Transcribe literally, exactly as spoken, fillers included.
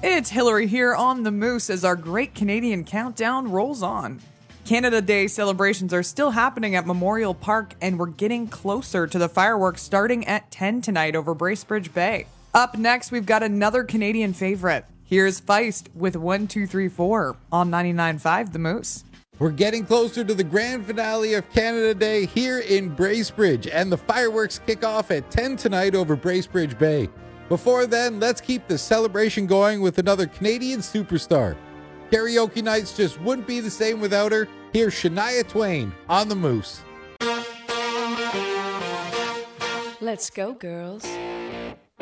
It's Hillary here on The Moose as our Great Canadian Countdown rolls on. Canada Day celebrations are still happening at Memorial Park, and we're getting closer to the fireworks starting at ten tonight over Bracebridge Bay. Up next, we've got another Canadian favorite. Here's Feist with one two three four on ninety-nine point five The Moose. We're getting closer to the grand finale of Canada Day here in Bracebridge, and the fireworks kick off at ten tonight over Bracebridge Bay. Before then, let's keep the celebration going with another Canadian superstar. Karaoke nights just wouldn't be the same without her. Here's Shania Twain on The Moose. Let's go, girls.